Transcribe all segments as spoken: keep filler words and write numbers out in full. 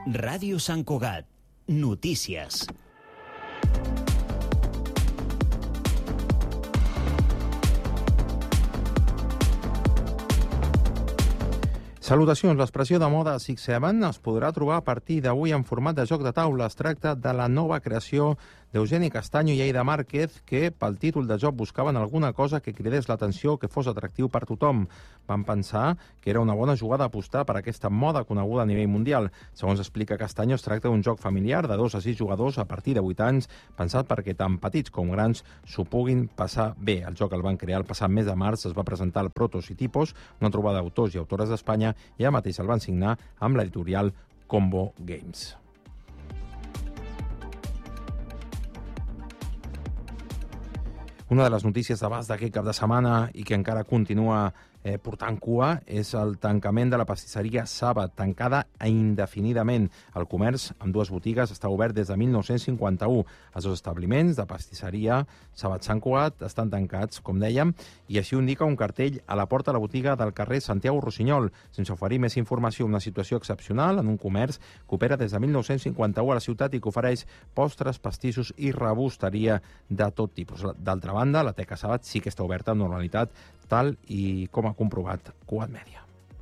Ràdio Sant Cugat. Notícies. Salutacions. L'expressió de moda Six Seven es podrà trobar a partir d'avui en format de joc de taula. Es tracta de la nova creació d'Eugeni Castaño i Aida Márquez, que pel títol de joc buscaven alguna cosa que cridés l'atenció, que fos atractiu per tothom. Van pensar que era una bona jugada apostar per aquesta moda coneguda a nivell mundial. Segons explica Castaño, es tracta d'un joc familiar de dos a sis jugadors a partir de vuit anys, pensat perquè tant petits com grans s'ho puguin passar bé. El joc el van crear el passat mes de març, es va presentar al Protos i Tipos, una trobada d'autors i autores d'Espanya, i ja mateix el van signar amb l'editorial Combo Games. Una de les notícies d'abast d'aquest cap de setmana i que encara continua eh, portant cua és el tancament de la pastisseria Saba, tancada indefinidament. El comerç, amb dues botigues, està obert des de mil nou-cents cinquanta-u. Els dos establiments de pastisseria Saba Sant Cugat estan tancats, com dèiem, i així ho indica un cartell a la porta de la botiga del carrer Santiago Rossinyol. Sense oferir més informació, una situació excepcional en un comerç que opera des de mil nou-cents cinquanta-u a la ciutat i que ofereix postres, pastissos i rebosteria de tot tipus. D'altra banda, la Teca Sabat sí que està oberta amb normalitat, tal i com ha comprovat Cugat Mèdia.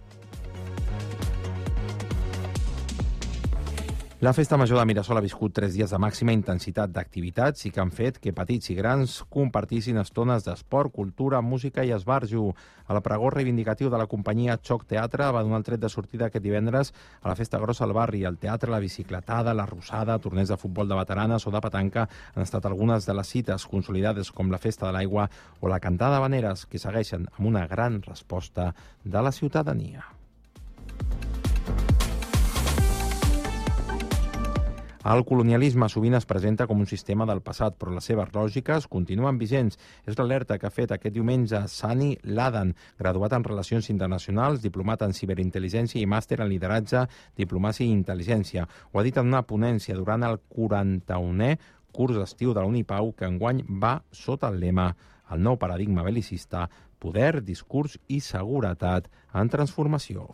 La Festa Major de Mirasol ha viscut tres dies de màxima intensitat d'activitats i que han fet que petits i grans compartissin estones d'esport, cultura, música i esbarjo. El pregó reivindicatiu de la companyia Xoc Teatre va donar el tret de sortida aquest divendres a la Festa Grossa al barri. El teatre, la bicicletada, la rossada, torneig de futbol de veteranes o de petanca han estat algunes de les cites consolidades com la Festa de l'Aigua o la Cantada d'Habaneres, que segueixen amb una gran resposta de la ciutadania. El colonialisme sovint es presenta com un sistema del passat, però les seves lògiques continuen vigents. És l'alerta que ha fet aquest diumenge Sani Ladan, graduat en Relacions Internacionals, diplomat en Ciberintel·ligència i màster en Lideratge, Diplomàcia i Intel·ligència. Ho ha dit en una ponència durant el quaranta-unè curs d'estiu de la Unipau, que enguany va sota el lema El nou paradigma belicista, poder, discurs i seguretat en transformació.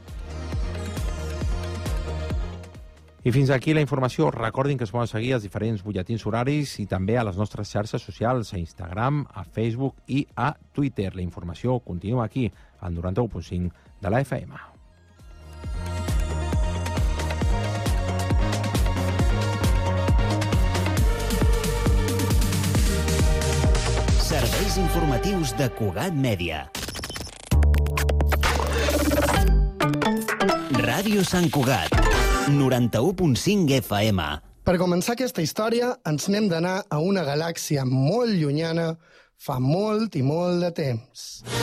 I fins aquí la informació. Recordin que es poden seguir els diferents butlletins horaris i també a les nostres xarxes socials, a Instagram, a Facebook i a Twitter. La informació continua aquí, al noranta-u punt cinc de la F M. Serveis informatius de Cugat Mèdia. Ràdio Sant Cugat. noranta-u punt cinc F M. Per començar aquesta història, ens n'hem d'anar a una galàxia molt llunyana fa molt i molt de temps.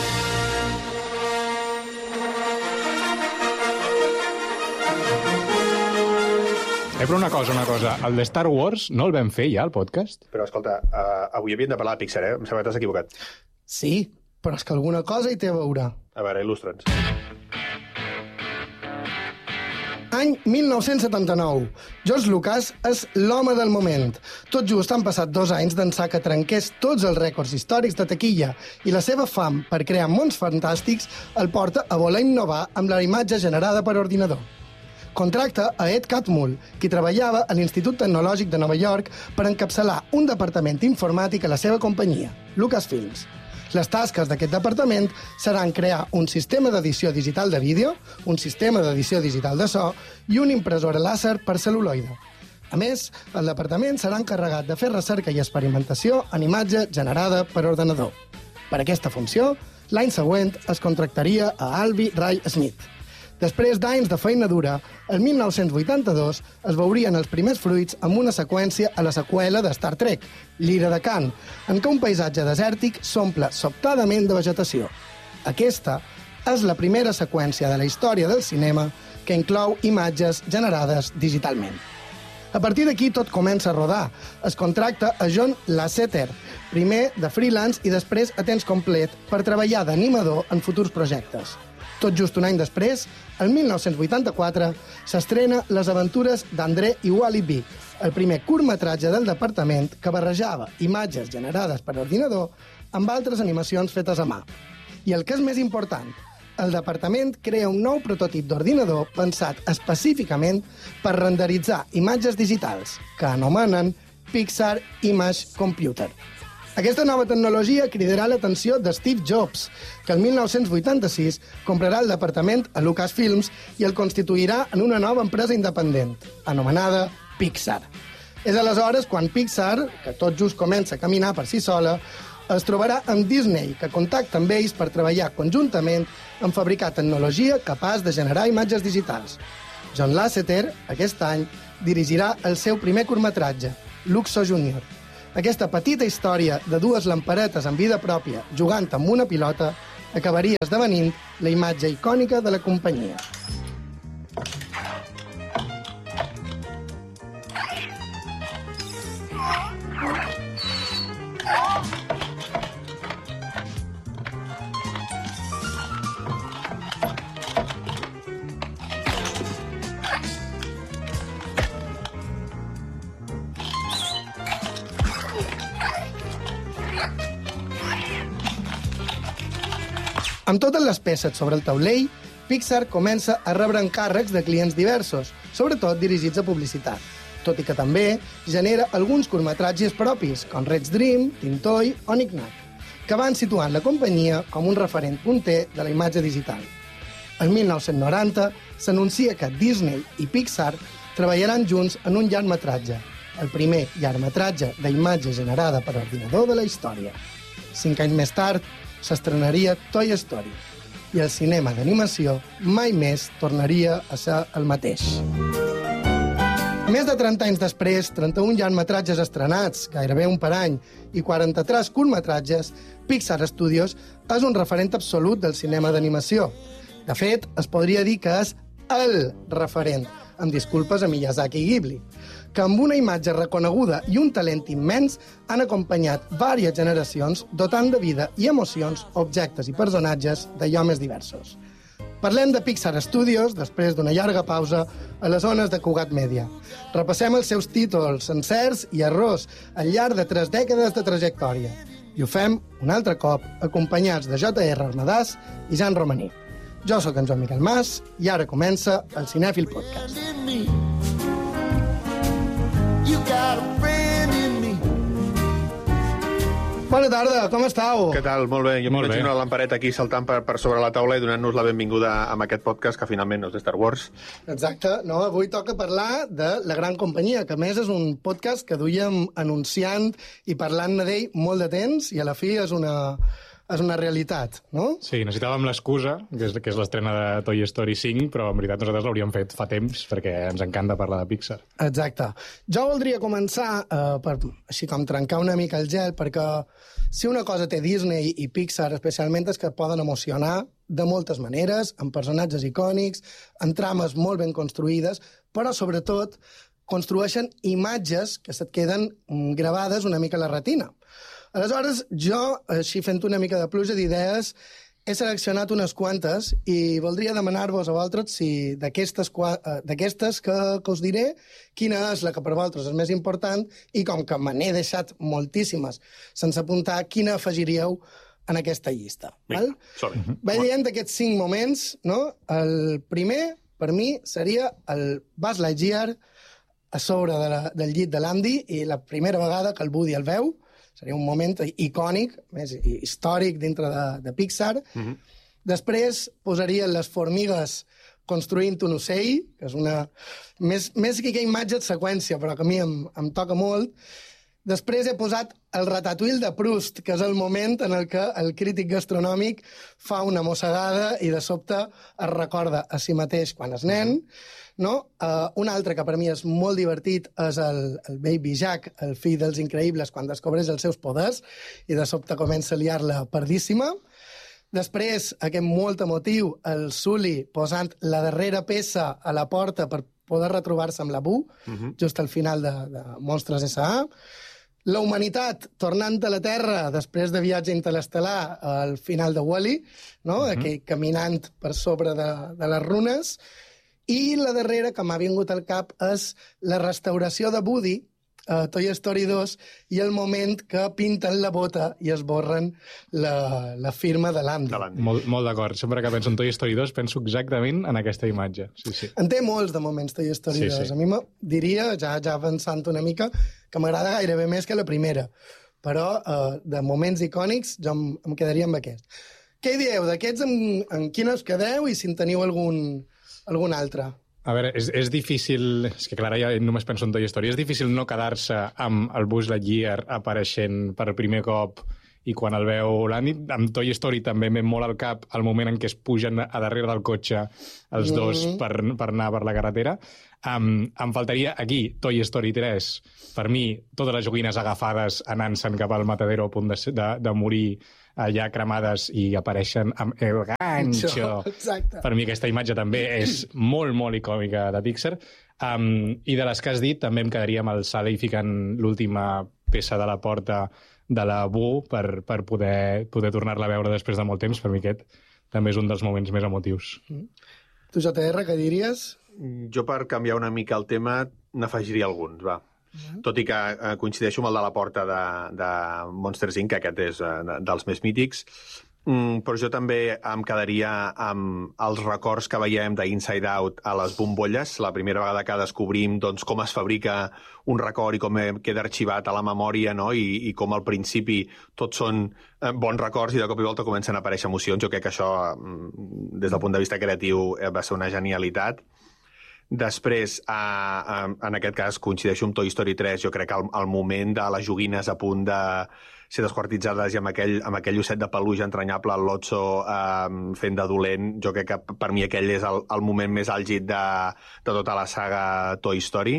Eh, però una cosa, una cosa. El de Star Wars no el vam fer ja, el podcast? Però, escolta, uh, avui havíem de parlar de Pixar, eh? Em sembla que t'has equivocat. Sí, però és que alguna cosa hi té a veure. A veure, il·lustra'ns. Any mil nou-cents setanta-nou. George Lucas és l'home del moment. Tot just han passat dos anys d'ençà que trenqués tots els rècords històrics de taquilla i la seva fam per crear mons fantàstics el porta a voler innovar amb la imatge generada per ordinador. Contracta a Ed Catmull, qui treballava a l'Institut Tecnològic de Nova York per encapçalar un departament informàtic a la seva companyia, Lucasfilms. Les tasques d'aquest departament seran crear un sistema d'edició digital de vídeo, un sistema d'edició digital de so i una impressora làser per cel·luloide. A més, el departament serà encarregat de fer recerca i experimentació en imatge generada per ordenador. Per aquesta funció, l'any següent es contractaria a Alvy Ray Smith. Després d'anys de feina dura, el mil nou-cents vuitanta-dos es veurien els primers fruits amb una seqüència a la seqüela de Star Trek, l'Ira de Khan, en què un paisatge desèrtic s'omple sobtadament de vegetació. Aquesta és la primera seqüència de la història del cinema que inclou imatges generades digitalment. A partir d'aquí tot comença a rodar. Es contracta a John Lasseter, primer de freelance i després a temps complet per treballar d'animador en futurs projectes. Tot just un any després, el mil nou-cents vuitanta-quatre, s'estrena Les aventures d'André i Wally B, el primer curtmetratge del departament que barrejava imatges generades per ordinador amb altres animacions fetes a mà. I el que és més important, el departament crea un nou prototip d'ordinador pensat específicament per renderitzar imatges digitals, que anomenen Pixar Image Computer. Aquesta nova tecnologia cridarà l'atenció de Steve Jobs, que el mil nou-cents vuitanta-sis comprarà el departament a Lucasfilms i el constituirà en una nova empresa independent, anomenada Pixar. És aleshores quan Pixar, que tot just comença a caminar per si sola, es trobarà amb Disney, que contacta amb ells per treballar conjuntament en fabricar tecnologia capaç de generar imatges digitals. John Lasseter, aquest any, dirigirà el seu primer curtmetratge, Luxo Junior. Aquesta petita història de dues lamperetes en vida pròpia jugant amb una pilota acabaria esdevenint la imatge icònica de la companyia. Amb totes les peces sobre el taulell, Pixar comença a rebre encàrrecs de clients diversos, sobretot dirigits a publicitat, tot i que també genera alguns curtmetratges propis, com Red's Dream, Tintoy o Knick-Knack, que van situant la companyia com un referent punter de la imatge digital. El mil nou-cents noranta s'anuncia que Disney i Pixar treballaran junts en un llargmetratge, el primer llargmetratge d'imatge generada per ordinador de la història. Cinc anys més tard, s'estrenaria Toy Story i el cinema d'animació mai més tornaria a ser el mateix. Més de trenta anys després, trenta-un llargmetratges estrenats, gairebé un per any, i quaranta-tres curtmetratges, Pixar Studios és un referent absolut del cinema d'animació. De fet, es podria dir que és el referent, amb disculpes a Miyazaki i Ghibli, que amb una imatge reconeguda i un talent immens han acompanyat vàries generacions dotant de vida i emocions objectes i personatges d'allò més diversos. Parlem de Pixar Studios després d'una llarga pausa a les zones de Cugat Media. Repassem els seus títols, encerts i errors al llarg de tres dècades de trajectòria. I ho fem un altre cop acompanyats de J R Armadàs i Jan Romaní. Jo sóc en Joan Miquel Mas i ara comença el Cinèfil Podcast. Bona tarda, com estàu? Què tal? Molt bé. Jo Molt m'imagino bé. una lampareta aquí saltant per, per sobre la taula i donant-nos la benvinguda amb aquest podcast que finalment no és de Star Wars. Exacte. No, avui toca parlar de La Gran Companyia, que a més és un podcast que duíem anunciant i parlant-ne d'ell molt de temps i a la fi és una, és una realitat, no? Sí, necessitàvem l'excusa, que és, que és l'estrena de Toy Story cinc, però en veritat nosaltres l'hauríem fet fa temps perquè ens encanta parlar de Pixar. Exacte. Jo voldria començar, eh, per, així com trencar una mica el gel, perquè si una cosa té Disney i Pixar especialment és que poden emocionar de moltes maneres, amb personatges icònics, amb trames molt ben construïdes, però sobretot construeixen imatges que se't queden gravades una mica a la retina. Aleshores, jo, així fent una mica de pluja d'idees, he seleccionat unes quantes i voldria demanar-vos a vosaltres si d'aquestes que, que us diré, quina és la que per vosaltres és més important i com que me n'he deixat moltíssimes sense apuntar, quina afegiríeu en aquesta llista. Val? Vaig dient d'aquests cinc moments, no? El primer, per mi, seria el Buzz Lightyear a sobre de la, del llit de l'Andy i la primera vegada que el Woody el veu. Seria un moment icònic, més històric dintre de, de Pixar. Mm-hmm. Després posaria les formigues construint un ocell, que és una... Més, més que aquella imatge de seqüència, però que a mi em, em toca molt. Després he posat el Ratatouille de Proust, que és el moment en el que el crític gastronòmic fa una mossegada i de sobte es recorda a si mateix quan és nen. No? Uh, un altre que per mi és molt divertit és el, el Baby Jack, el fill dels Increïbles, quan descobreix els seus poders i de sobte comença a liar-la pardíssima. Després, aquest molt emotiu, el Sully posant la darrera peça a la porta per poder retrobar-se amb la Boo, uh-huh. just al final de, de Monstres S A La humanitat tornant a la Terra després de viatge interestel·lar al final de Wall-E, no? uh-huh. aquell caminant per sobre de, de les runes. I la darrera que m'ha vingut al cap és la restauració de Woody uh, Toy Story dos i el moment que pinten la bota i esborren la, la firma de l'Andy. Molt, molt d'acord. Sempre que penso en Toy Story dos penso exactament en aquesta imatge. Sí, sí. En té molts de moments Toy Story Sí, dos. sí. A mi me diria, ja, ja avançant una mica, que m'agrada gairebé més que la primera. Però uh, de moments icònics jo em, em quedaria amb aquest. Què hi dieu? D'aquests en, en quin us quedeu i si en teniu algun, algun altre? A veure, és, és difícil... És que, clar, ja només penso en Toy Story. És difícil no quedar-se amb el Buzz Lightyear apareixent per primer cop i quan el veu l'Andy. Amb Toy Story també m'he molt al cap el moment en què es pugen a darrere del cotxe els Mm. dos per, per anar per la carretera. Um, em faltaria aquí Toy Story tres. Per mi, totes les joguines agafades anant-se'n cap al matadero a punt de, de, de morir allà cremades i apareixen amb el ganxo. Exacte. Per mi aquesta imatge també és molt, molt icònica de Pixar. Um, I de les que has dit, també em quedaria amb el Sally ficant l'última peça de la porta de la Bu per, per poder, poder tornar-la a veure després de molt temps. Per mi aquest també és un dels moments més emotius. Tu, J R, què diries? Jo, per canviar una mica el tema, n'afegiria alguns, va. Tot i que eh, coincideixo amb el de la porta de, de Monsters incorporated, que aquest és eh, dels més mítics, mm, però jo també em quedaria amb els records que veiem d'Inside Out a les bombolles, la primera vegada que descobrim doncs, com es fabrica un record i com queda arxivat a la memòria, no? I, i com al principi tots són eh, bons records i de cop i volta comencen a aparèixer emocions. Jo crec que això, mm, des del punt de vista creatiu, eh, va ser una genialitat. Després, eh, en aquest cas, coincideixo amb Toy Story tres, jo crec que el, el moment de les joguines a punt de ser desquartitzades i amb aquell, amb aquell osset de peluix entranyable, el Lotso eh, fent de dolent, jo crec que per mi aquell és el, el moment més àlgid de, de tota la saga Toy Story.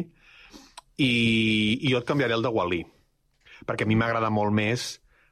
I, i jo et canviaré el de Wall-E, perquè a mi m'agrada molt més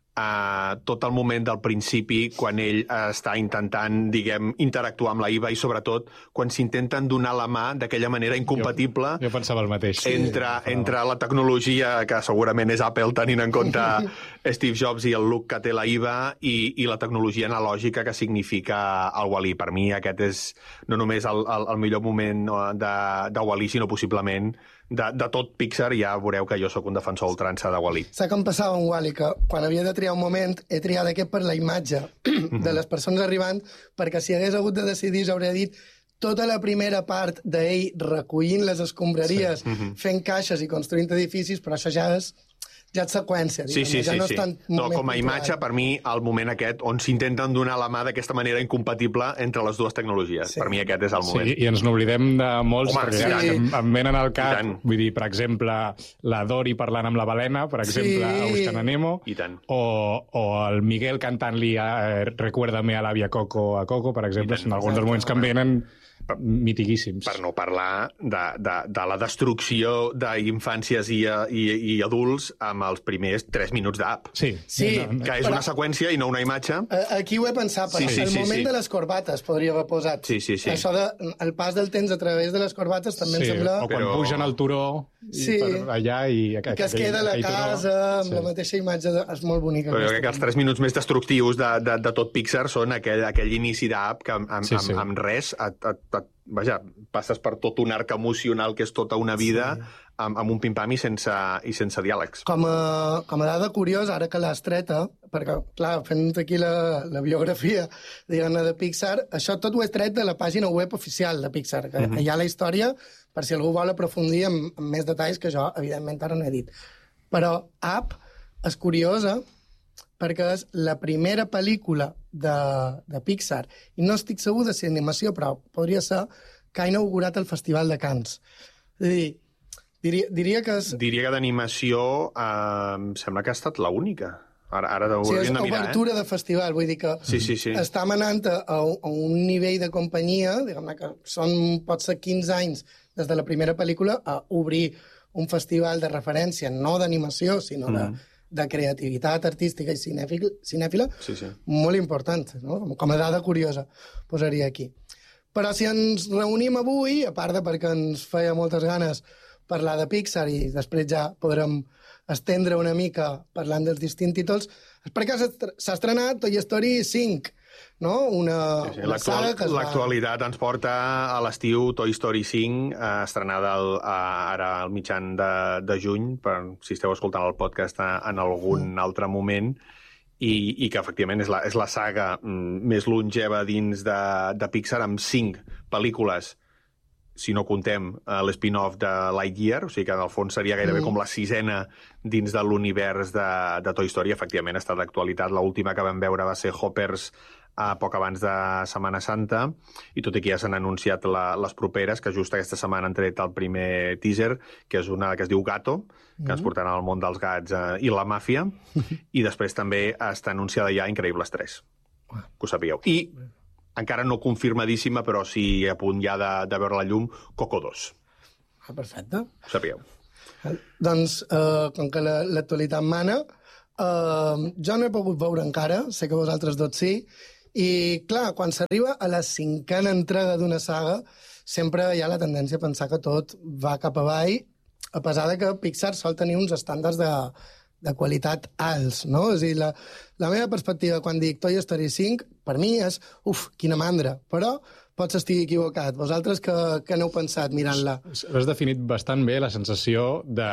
Uh, tot el moment del principi, quan ell uh, està intentant, diguem, interactuar amb la Eva i sobretot quan s'intenten donar la mà d'aquella manera incompatible Jo, jo pensava el mateix. entre, entre la tecnologia, que segurament és Apple tenint en compte Steve Jobs i el look que té la Eva, i, i la tecnologia analògica que significa el Wall-E. Per mi aquest és no només el, el, el millor moment de, de Wall-E, sinó possiblement de, de tot Pixar. Ja veureu que jo sóc un defensor ultrança de Wall-E. Saps com passava amb Wall-E, que quan havia de triar un moment he triat aquest per la imatge de les persones arribant, perquè si hagués hagut de decidir hauria dit tota la primera part d'ell recollint les escombraries, sí. fent caixes i construint edificis, però això ja és ja és seqüència. Sí, sí, ja sí. no sí. És tan No, moment com a imatge, per mi, el moment aquest on s'intenten donar la mà d'aquesta manera incompatible entre les dues tecnologies. Sí. Per mi aquest és el moment. Sí, i ens n'oblidem de molts, Home, perquè sí. em, em venen al cap, tant. vull dir, per exemple, la Dory parlant amb la balena, per exemple, Sí. a Buscant a Nemo, I tant. o, o el Miguel cantant-li eh, Recuérdame a l'àvia Coco a Coco, per exemple, tant. són alguns dels moments que em venen mitiguíssims. Per no parlar de, de, de la destrucció d'infàncies i, i, i adults amb els primers tres minuts d'app. Sí. Sí. No, no. Que és Però- una seqüència i no una imatge. Eh, Aquí ho he pensat, però Sí, sí, el sí, moment sí. de les corbates podria haver posat. Sí, sí, sí. Això de, el pas del temps a través de les corbates també Sí, em sembla o quan Però- pugen al turó i Sí. per allà i... que es queda a la casa amb Sí. la mateixa imatge. De... És molt bonica. Però jo aquesta crec que els també. tres minuts més destructius de, de, de tot Pixar són aquell, aquell inici d'app que amb, amb, Sí, sí. amb, amb res et, et, et, vaja, passes per tot un arc emocional que és tota una vida sí. amb, amb un pim-pam i sense, i sense diàlegs. Com a, com a dada curiosa, ara que l'has treta, perquè, clar, fent aquí la, la biografia, diguem-ne, de Pixar, això tot ho he tret de la pàgina web oficial de Pixar, que Mhm. hi ha la història, per si algú vol aprofundir amb, amb més detalls, que jo, evidentment, ara no he dit. Però Up és curiosa perquè és la primera pel·lícula de, de Pixar, i no estic segur de si animació, però podria ser, que ha inaugurat el Festival de Cannes. És a dir, diria, diria que és... Diria que d'animació eh, em sembla que ha estat l'única. Ara, ara ho Sí, és hauríem de mirar, obertura eh? de festival, vull dir que Sí, sí, sí. està manant a, a un nivell de companyia, diguem-ne que són, pot ser quinze anys des de la primera pel·lícula, a obrir un festival de referència, no d'animació, sinó de, Mm. de creativitat artística i cinèfil, cinèfila, Sí, sí. molt important, no? Com a dada curiosa, posaria aquí. Però si ens reunim avui, a part de perquè ens feia moltes ganes parlar de Pixar i després ja podrem estendre una mica parlant dels distints títols, és perquè s'ha estre- s'ha estrenat Toy Story cinc, no? Una, sí, sí. una saga que es va... L'actualitat ens porta a l'estiu Toy Story cinc, eh, estrenada el, a, ara al mitjan de, de juny, per, si esteu escoltant el podcast en algun mm. altre moment, i, i que efectivament és la, és la saga mm, més longeva dins de, de Pixar, amb cinc pel·lícules, si no contem uh, l'spin-off de Lightyear, o sigui que en el fons seria gairebé mm. com la sisena dins de l'univers de, de Toy Story. Efectivament, està d'actualitat. L'última que vam veure va ser Hoppers uh, poc abans de Setmana Santa, i tot i que ja s'han anunciat la, les properes, que just aquesta setmana han tret el primer teaser, que és una que es diu Gato, que mm. ens portarà al món dels gats uh, i la màfia, i després també està anunciada ja Increïbles tres, que ho sapigueu. I encara no confirmadíssima, però sí a punt ja de, de veure la llum, Coco dos. Ah, perfecte. Ho sapigueu. Eh, doncs, eh, com que l'actualitat mana, eh, jo no he pogut veure encara, sé que vosaltres dos sí, i clar, quan s'arriba a la cinquena entrega d'una saga, sempre hi ha la tendència a pensar que tot va cap avall, a pesar de que Pixar sol tenir uns estàndards de, de qualitat alts, no? És a dir, la, la meva perspectiva quan dic Toy Story cinc, per mi és, uf, quina mandra, però pots estar equivocat. Vosaltres que, que n'heu pensat mirant-la? Has definit bastant bé la sensació de,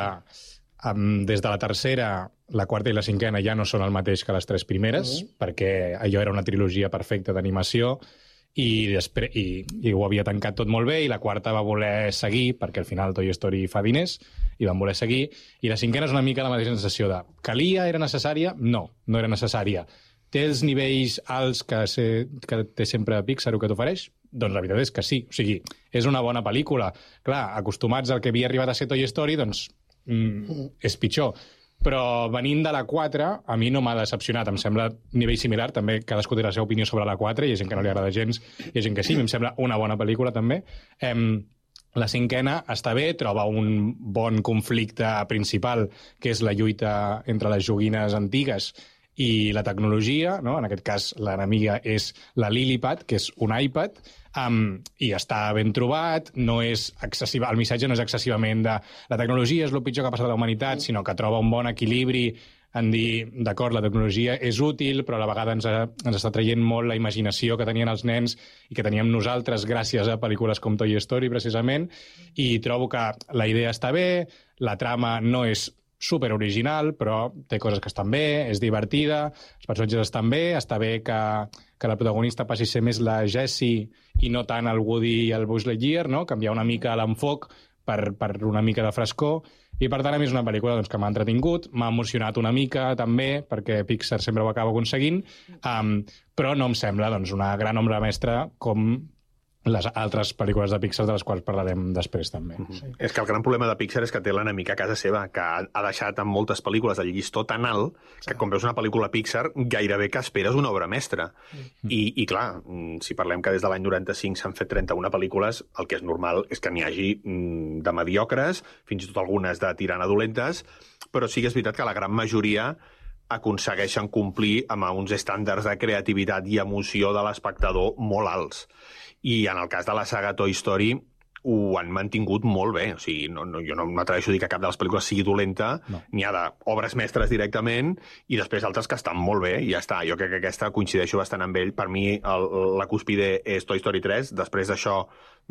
um, des de la tercera, la quarta i la cinquena ja no són el mateix que les tres primeres, mm-hmm. perquè allò era una trilogia perfecta d'animació, i, després, i, i ho havia tancat tot molt bé, i la quarta va voler seguir, perquè al final Toy Story fa diners, i van voler seguir, i la cinquena és una mica la mateixa sensació de calia, era necessària? No, no era necessària. Té els nivells alts que, sé, que té sempre Pixar o que t'ofereix? Doncs la veritat és que sí. O sigui, és una bona pel·lícula. Clar, acostumats al que havia arribat a ser Toy Story, doncs mm, és pitjor. Però venint de la quatre, a mi no m'ha decepcionat. Em sembla nivell similar, també cadascú té la seva opinió sobre la quatre, hi ha gent que no li agrada gens, hi ha gent que sí, em sembla una bona pel·lícula també. Em, la cinquena està bé, troba un bon conflicte principal, que és la lluita entre les joguines antigues i la tecnologia, no? En aquest cas l'enemiga és la Lillipad, que és un iPad, um, i està ben trobat, no és excessiva, el missatge no és excessivament de la tecnologia és el pitjor que ha passat a la humanitat, sinó que troba un bon equilibri en dir, d'acord, la tecnologia és útil, però a la vegada ens, ha, ens està traient molt la imaginació que tenien els nens i que teníem nosaltres gràcies a pel·lícules com Toy Story, precisament, i trobo que la idea està bé, la trama no és super original, però té coses que estan bé, és divertida, els personatges estan bé, està bé que, que la protagonista passi a ser més la Jessie i no tant el Woody i el Buzz Lightyear, no? Canviar una mica l'enfoc per, per una mica de frescor, i per tant a mi és una pel·lícula doncs, que m'ha entretingut, m'ha emocionat una mica també, perquè Pixar sempre ho acaba aconseguint, um, però no em sembla doncs, una gran obra mestra com les altres pel·lícules de Pixar de les quals parlarem després també. Mm-hmm. Sí. És que el gran problema de Pixar és que té l'enemic a casa seva, que ha deixat en moltes pel·lícules el llistó tan alt que quan veus una pel·lícula Pixar gairebé que esperes una obra mestra. Mm. I, I clar, si parlem que des de l'any noranta-cinc s'han fet trenta-una pel·lícules, el que és normal és que n'hi hagi de mediocres, fins i tot algunes de tirana dolentes, però sí que és veritat que la gran majoria aconsegueixen complir amb uns estàndards de creativitat i emoció de l'espectador molt alts. I en el cas de la saga Toy Story ho han mantingut molt bé. O sigui, no, no, jo no m'atreveixo a dir que cap de les pel·lícules sigui dolenta, no. N'hi ha d'obres mestres directament i després altres que estan molt bé i ja està. Jo crec que aquesta coincideixo bastant amb ell. Per mi el, la cúspide és Toy Story tres, després d'això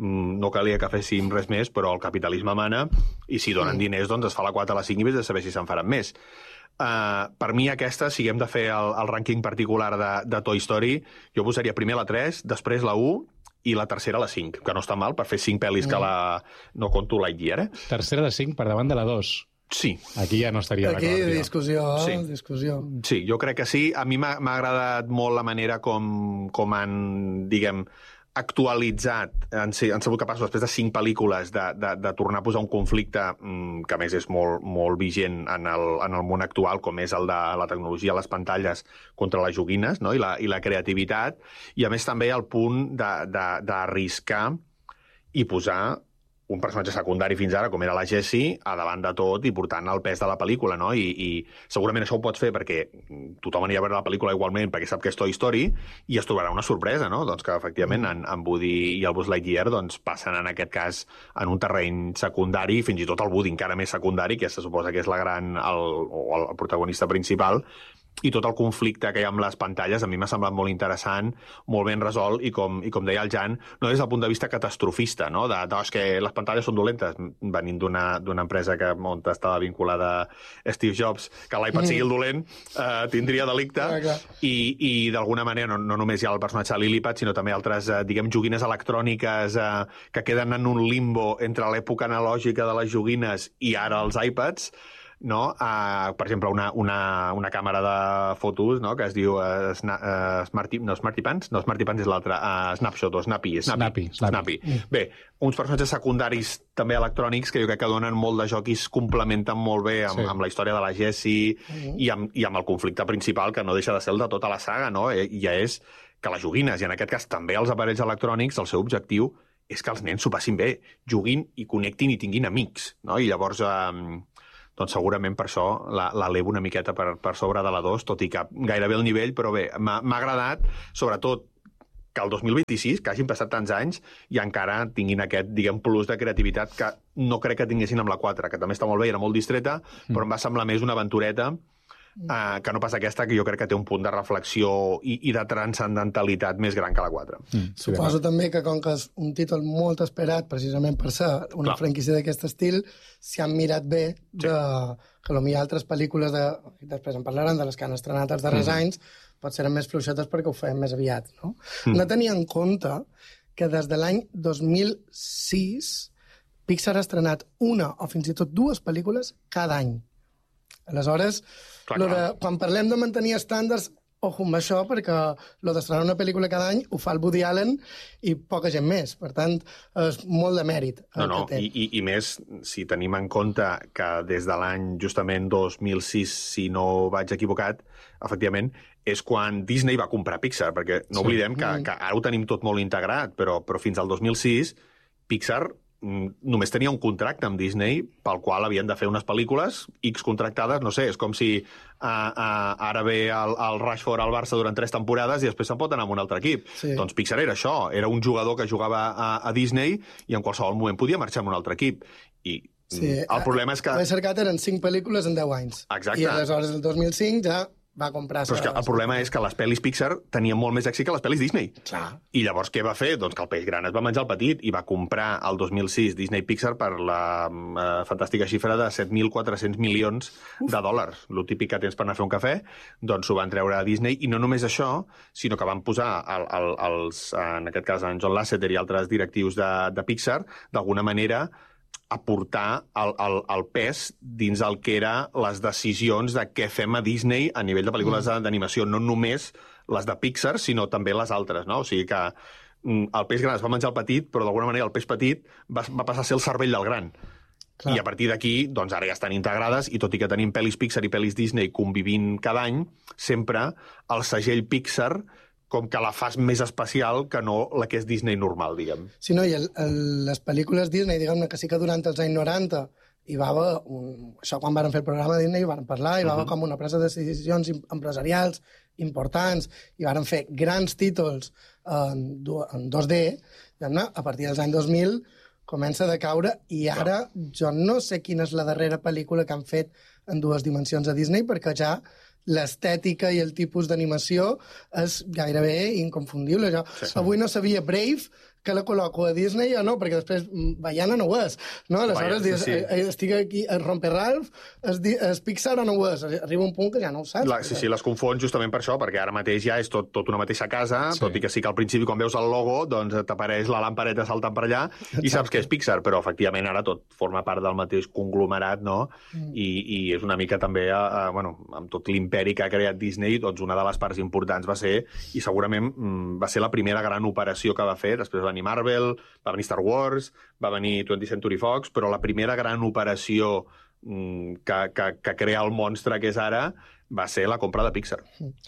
no calia que féssim res més, però el capitalisme mana i si donen mm. diners doncs es fa la quatre a la cinc i vés a saber si se'n faran més. Uh, per mi aquesta, si hem de fer el, el rànquing particular de, de Toy Story, jo posaria primer la tres, després la u i la tercera la cinc, que no està mal per fer cinc pel·lis mm. que la... no conto Lightyear, eh? Tercera de cinc per davant de la dos. Sí. Aquí ja no estaria d'acord. Aquí discussió, sí. discussió. Sí, jo crec que sí. A mi m'ha agradat molt la manera com, com han, diguem, actualitzat, han, han sigut capaços després de cinc pel·lícules de, de, de tornar a posar un conflicte mmm, que a més és molt, molt vigent en el, en el món actual, com és el de la tecnologia a les pantalles contra les joguines, no? I, la, i la creativitat, i a més també el punt d'arriscar i posar un personatge secundari fins ara, com era la Jessie, a davant de tot i portant el pes de la pel·lícula, no? I, i segurament això ho pots fer perquè tothom anirà a veure la pel·lícula igualment perquè sap que és Toy Story i es trobarà una sorpresa, no? Doncs que efectivament en, en Woody i el Buzz Lightyear doncs, passen en aquest cas en un terreny secundari, fins i tot el Woody encara més secundari, que se suposa que és la gran, el, o el protagonista principal, i tot el conflicte que hi ha amb les pantalles a mi m'ha semblat molt interessant, molt ben resolt, i com, i com deia el Jan, no des del punt de vista catastrofista, no? De, de és que les pantalles són dolentes, venint d'una empresa que on estava vinculada Steve Jobs, que l'iPad sigui el dolent, eh, tindria delicte, i, i d'alguna manera no, no només hi ha el personatge de Lilliput, sinó també altres, eh, diguem, joguines electròniques eh, que queden en un limbo entre l'època analògica de les joguines i ara els iPads, no? Uh, per exemple, una, una, una càmera de fotos, no? Que es diu uh, sna, uh, Smarty, no, Smarty Pants, no, Smarty Pants és l'altre, uh, Snapshot o Snappy. Snappy. Snappy. Snappy. Bé, uns personatges secundaris també electrònics que jo crec que donen molt de joc i es complementen molt bé amb, sí. amb la història de la Jessie mm. i, amb, i amb el conflicte principal, que no deixa de ser el de tota la saga, no? I ja és que les joguines, i en aquest cas també els aparells electrònics, el seu objectiu és que els nens s'ho passin bé, juguin i connectin i tinguin amics, no? I llavors... Um, doncs segurament per això l'elevo una miqueta per, per sobre de la dos, tot i que gairebé el nivell, però bé, m'ha agradat, sobretot, que el dos mil vint-i-sis, que hagin passat tants anys, i encara tinguin aquest, diguem, plus de creativitat que no crec que tinguessin amb la quatre, que també està molt bé, era molt distreta, mm. però em va semblar més una aventureta Uh, que no pas aquesta, que jo crec que té un punt de reflexió i, i de transcendentalitat més gran que la quatre. Mm, sí, Suposo sí, també que com que és un títol molt esperat precisament per ser una Clar. franquícia d'aquest estil, s'hi han mirat bé de, sí. que potser altres pel·lícules de, després en parlaran de les que han estrenat els darrers mm. anys, potser eren més fluixetes perquè ho feien més aviat, no? Mm. No tenia en compte que des de l'any dos mil sis Pixar ha estrenat una o fins i tot dues pel·lícules cada any. Aleshores, clar, clar. De, quan parlem de mantenir estàndards, ojo amb això, perquè lo d'estrenar una pel·lícula cada any ho fa el Woody Allen i poca gent més. Per tant, és molt de mèrit. No, no, i, i, i més, si tenim en compte que des de l'any justament dos mil sis, si no vaig equivocat, efectivament, és quan Disney va comprar Pixar, perquè no sí. oblidem que, que ara ho tenim tot molt integrat, però, però fins al dos mil sis Pixar només tenia un contracte amb Disney pel qual havien de fer unes pel·lícules X contractades, no sé, és com si uh, uh, ara ve el, el Rashford al Barça durant tres temporades i després se'n pot anar amb un altre equip. Sí. Doncs Pixar era això, era un jugador que jugava a, a Disney i en qualsevol moment podia marxar amb un altre equip. I sí, el problema és que... L'he cercat, eren cinc pel·lícules en deu anys. Exacte. I aleshores el dos mil cinc ja va comprar... Però és que el problema és que les pel·lis Pixar tenien molt més èxit que les pel·lis Disney. Clar. I llavors què va fer? Doncs que el peix gran es va menjar el petit i va comprar el dos mil sis Disney Pixar per la uh, fantàstica xifra de set mil quatre-cents milions Uf. de dòlars. Lo típic que tens per anar a fer un cafè, doncs s'ho van treure a Disney. I no només això, sinó que van posar, el, el, els, en aquest cas, en John Lasseter i altres directius de, de Pixar, d'alguna manera aportar el, el, el pes dins el que era les decisions de què fem a Disney a nivell de pel·lícules mm. d'animació, no només les de Pixar, sinó també les altres, no? O sigui que mm, el peix gran es va menjar el petit, però d'alguna manera el peix petit va, va passar a ser el cervell del gran. Clar. I a partir d'aquí, doncs ara ja estan integrades, i tot i que tenim pel·lis Pixar i pel·lis Disney convivint cada any, sempre el segell Pixar com que la fas més especial que no la que és Disney normal, diguem. Sí, no, i el, el, les pel·lícules Disney, diguem-ne, que sí que durant els anys noranta hi va haver, un, això quan van fer el programa de Disney, hi van parlar, hi va haver uh -huh. com una presa de decisions empresarials importants, i van fer grans títols en, en dos D, diguem-ne, a partir dels anys dos mil comença a decaure, i ara jo no sé quina és la darrera pel·lícula que han fet en dues dimensions a Disney, perquè ja l'estètica i el tipus d'animació és gairebé inconfundible. Jo sí. avui no sabia Brave que la col·loco a Disney o no, perquè després Baiana no ho és, no? Aleshores dius, sí, sí. estic aquí, el Romper Ralph és, és Pixar o no ho és? Arriba un punt que ja no ho saps. La, sí, sí, les confons justament per això, perquè ara mateix ja és tot, tot una mateixa casa, sí. tot i que sí que al principi quan veus el logo doncs t'apareix la lampareta saltant per allà Exacte. i saps que és Pixar, però efectivament ara tot forma part del mateix conglomerat, no? Mm. I, i és una mica també, a, a, bueno, amb tot l'imperi que ha creat Disney, doncs una de les parts importants va ser, i segurament mm, va ser la primera gran operació que va fer, després va venir Marvel, va venir Star Wars, va venir twentieth Century Fox, però la primera gran operació mm, que, que, que crea el monstre que és ara va ser la compra de Pixar.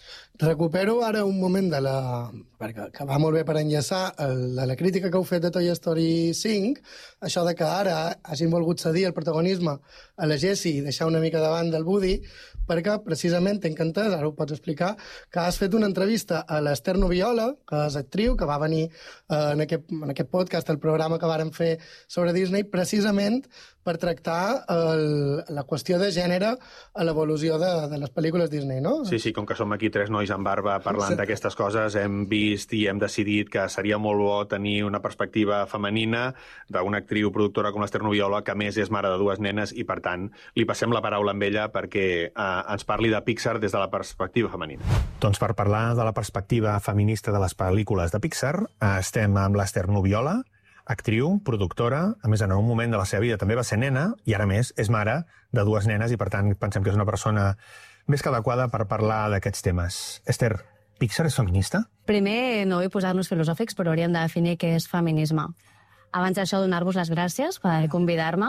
Recupero ara un moment de la... perquè que va molt bé per enllaçar el, de la crítica que heu fet de Toy Story cinc, això de que ara hagin volgut cedir el protagonisme a la Jessie i deixar una mica davant del Woody, perquè precisament t'he encantat, ara ho pots explicar, que has fet una entrevista a l'Ester Noviola, que és actriu, que va venir eh, en, aquest, en aquest podcast, el programa que vàrem fer sobre Disney, precisament per tractar el, la qüestió de gènere a l'evolució de, de les pel·lícules pel·lícules Disney, no? Sí, sí, com que som aquí tres nois amb barba parlant d'aquestes coses, hem vist i hem decidit que seria molt bo tenir una perspectiva femenina d'una actriu productora com l'Ester Nubiola, que a més és mare de dues nenes, i per tant li passem la paraula amb ella perquè eh, ens parli de Pixar des de la perspectiva femenina. Doncs per parlar de la perspectiva feminista de les pel·lícules de Pixar, eh, estem amb l'Ester Nubiola, actriu, productora, a més en un moment de la seva vida també va ser nena i ara més és mare de dues nenes i per tant pensem que és una persona més que adequada per parlar d'aquests temes. Esther, Pixar és feminista? Primer, no vull posar-nos filosòfics, però hauríem de definir què és feminisme. Abans d'això, donar-vos les gràcies per convidar-me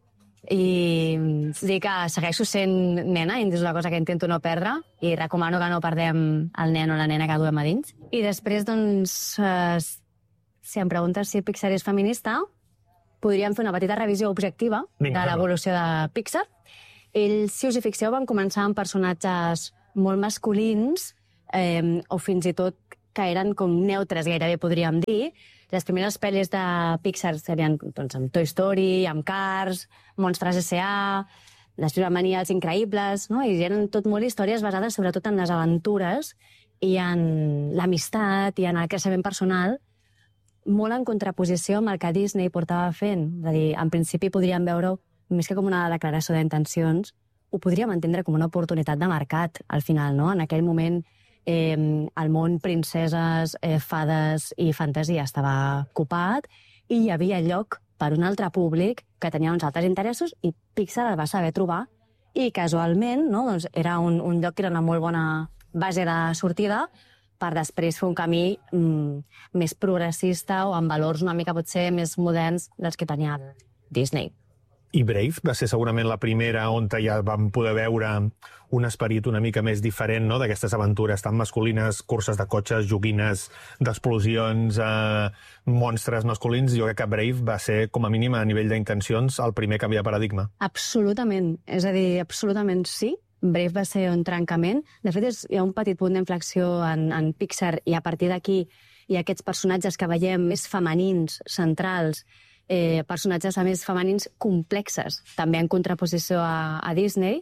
i dir que segueixo sent nena i és una cosa que intento no perdre i recomano que no perdem el nen o la nena que duem a dins. I després, doncs, eh, si em preguntes si Pixar és feminista, podríem fer una petita revisió objectiva Vinga, de l'evolució de Pixar. Ells, si us hi fixeu, van començar amb personatges molt masculins eh, o fins i tot que eren com neutres, gairebé podríem dir. Les primeres pel·lis de Pixar serien doncs, amb Toy Story, amb Cars, Monstres S A, després van venir Els Increïbles, no? I eren tot molt històries basades sobretot en les aventures i en l'amistat i en el creixement personal, molt en contraposició amb el que Disney portava fent. És a dir, en principi podríem veure més que com una declaració d'intencions, ho podríem entendre com una oportunitat de mercat, al final, no? En aquell moment, eh, el món princeses, eh, fades i fantasia estava ocupat i hi havia lloc per un altre públic que tenia uns altres interessos i Pixar el va saber trobar i casualment, no? Doncs era un, un lloc que era una molt bona base de sortida per després fer un camí mm, més progressista o amb valors una mica potser més moderns dels que tenia Disney. I Brave va ser segurament la primera on ja vam poder veure un esperit una mica més diferent, no?, d'aquestes aventures tan masculines, curses de cotxes, joguines d'explosions, eh, monstres masculins. Jo crec que Brave va ser, com a mínim a nivell d'intencions, el primer canvi de paradigma. Absolutament. És a dir, absolutament sí. Brave va ser un trencament. De fet, és, hi ha un petit punt d'inflexió en, en Pixar i a partir d'aquí hi ha aquests personatges que veiem més femenins, centrals, eh, personatges a més femenins complexes, també en contraposició a, a Disney.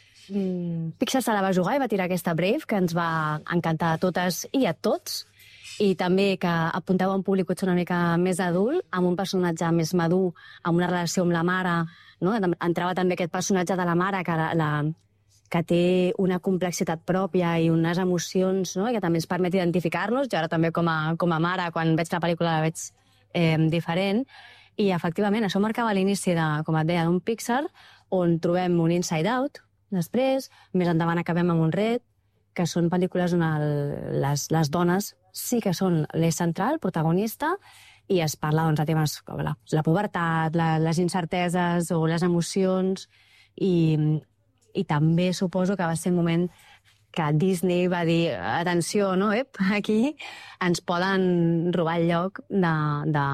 Mm, Pixar se la va jugar i va tirar aquesta Brave, que ens va encantar a totes i a tots, i també que apuntava a un públic potser una mica més adult, amb un personatge més madur, amb una relació amb la mare, no? Entrava també aquest personatge de la mare que la, la que té una complexitat pròpia i unes emocions, no?, que també ens permet identificar-nos. Jo ara també com a, com a mare, quan veig la pel·lícula la veig eh, diferent. I efectivament això marcava l'inici de, com et deia, d'un Pixar, on trobem un Inside Out, després, més endavant acabem amb un Red, que són pel·lícules on el, les, les dones sí que són l'eix central, protagonista, i es parla doncs, de temes com la, la pubertat, la, les incerteses o les emocions, i i també suposo que va ser un moment que Disney va dir, atenció, no, ep, aquí ens poden robar el lloc de, de,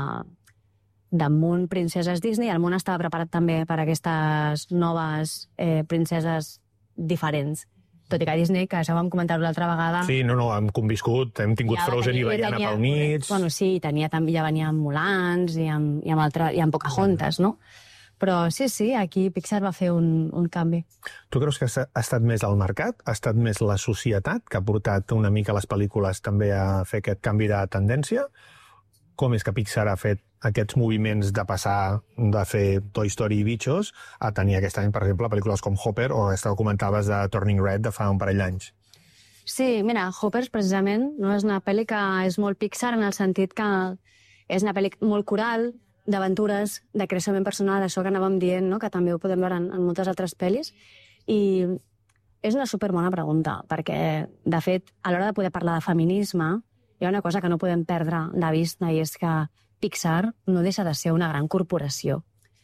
de món princeses Disney. El món estava preparat també per a aquestes noves eh, princeses diferents. Tot i que Disney, que això vam comentar-ho l'altra vegada... Sí, no, no, hem conviscut, hem tingut ja Frozen tenia, i Baiana pel mig... Bueno, sí, tenia, ja venia amb Mulans i amb, i amb, altre, i amb Pocahontas, no? Però sí, sí, aquí Pixar va fer un, un canvi. Tu creus que ha estat més el mercat? Ha estat més la societat que ha portat una mica les pel·lícules també a fer aquest canvi de tendència? Com és que Pixar ha fet aquests moviments de passar de fer Toy Story i Bichos a tenir aquest any, per exemple, pel·lícules com Hopper o aquesta que comentaves de Turning Red de fa un parell d'anys? Sí, mira, Hopper precisament no és una pel·li que és molt Pixar en el sentit que és una pel·li molt coral, d'aventures, de creixement personal, això que anàvem dient, no?, que també ho podem veure en, en moltes altres pel·lis. I és una superbona pregunta, perquè, de fet, a l'hora de poder parlar de feminisme, hi ha una cosa que no podem perdre de vista, i és que Pixar no deixa de ser una gran corporació.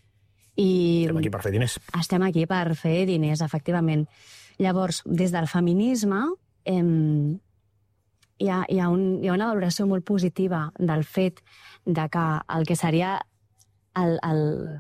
I estem aquí per fer diners. Estem aquí per fer diners, efectivament. Llavors, des del feminisme, eh, hi, ha, hi, ha un, hi ha una valoració molt positiva del fet de que el que seria el, el,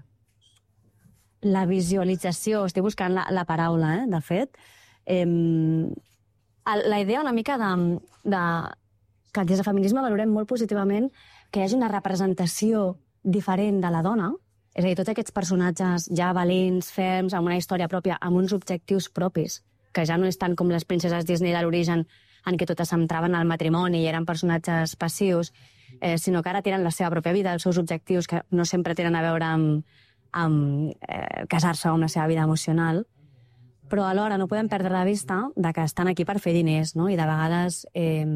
la visualització, estic buscant la, la paraula, eh, de fet, eh, el, la idea una mica de, de que des del feminisme valorem molt positivament que hi hagi una representació diferent de la dona, és a dir, tots aquests personatges ja valents, ferms, amb una història pròpia, amb uns objectius propis, que ja no és tant com les princeses Disney de l'origen, en què totes s'entraven al matrimoni i eren personatges passius, eh, sinó que ara tenen la seva pròpia vida, els seus objectius, que no sempre tenen a veure amb, amb eh, casar-se o amb la seva vida emocional, però alhora no podem perdre de vista de que estan aquí per fer diners, no? I de vegades, eh,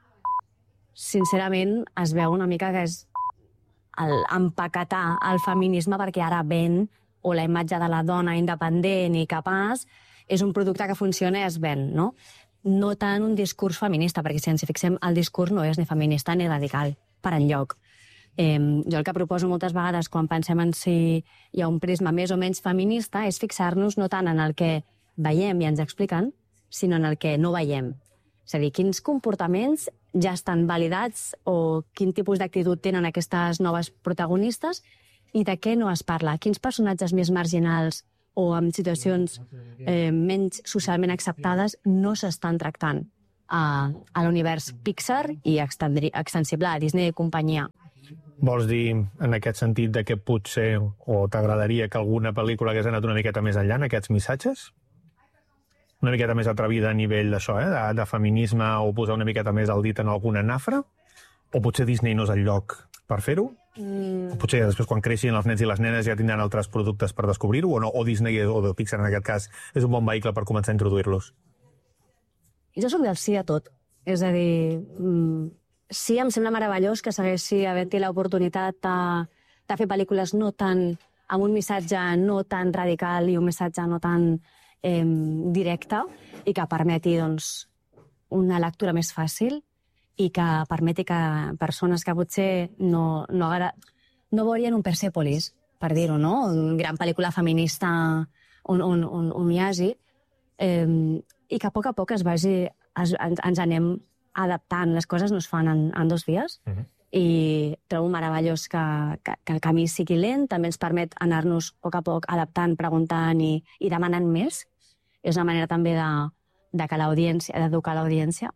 sincerament, es veu una mica que és el empaquetar el feminisme perquè ara ven, o la imatge de la dona independent i capaç, és un producte que funciona i es ven, no? No tant un discurs feminista, perquè si ens hi fixem, el discurs no és ni feminista ni radical, per enlloc. Eh, jo el que proposo moltes vegades quan pensem en si hi ha un prisma més o menys feminista és fixar-nos no tant en el que veiem i ens expliquen, sinó en el que no veiem. És a dir, quins comportaments ja estan validats o quin tipus d'actitud tenen aquestes noves protagonistes i de què no es parla. Quins personatges més marginals o amb situacions eh, menys socialment acceptades no s'estan tractant a, a l'univers Pixar i extensible a Disney i companyia. Vols dir, en aquest sentit, de que potser o t'agradaria que alguna pel·lícula hagués anat una miqueta més enllà en aquests missatges? Una miqueta més atrevida a nivell d'això, eh? de, de feminisme, o posar una miqueta més el dit en alguna nafra? O potser Disney no és el lloc per fer-ho? Mm. O potser després, quan creixin els nens i les nenes, ja tindran altres productes per descobrir-ho? O no? O Disney o de Pixar, en aquest cas, és un bon vehicle per començar a introduir-los? Jo soc del sí a tot. És a dir, mm, sí, em sembla meravellós que segueixi havent-hi l'oportunitat de, de fer pel·lícules no tan, amb un missatge no tan radical i un missatge no tan eh, directe i que permeti doncs, una lectura més fàcil i que permeti que persones que potser no, no, agra... no veurien un Persepolis, per dir-ho, no? Una gran pel·lícula feminista on, on, on, on hi hagi, eh, i que a poc a poc es vagi, es, ens, ens anem adaptant. Les coses no es fan en, en dos dies, uh-huh. i trobo meravellós que, que, que el camí sigui lent, també ens permet anar-nos a poc a poc adaptant, preguntant i, i demanant més. És una manera també de, de que l'audiència, d'educar l'audiència.